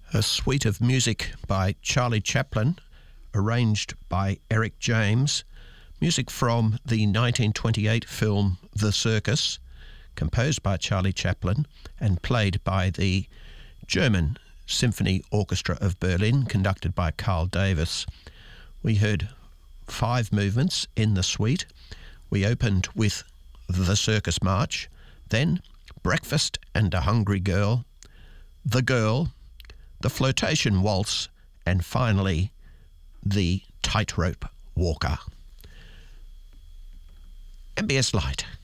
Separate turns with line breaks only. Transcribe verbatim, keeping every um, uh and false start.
A suite of music by Charlie Chaplin, arranged by Eric James, music from the nineteen twenty-eight film The Circus, composed by Charlie Chaplin and played by the German Symphony Orchestra of Berlin, conducted by Carl Davis. We heard five movements in the suite. We opened with The Circus March, then Breakfast and a Hungry Girl, The Girl, The Flotation Waltz, and finally the Tightrope Walker. M B S Light.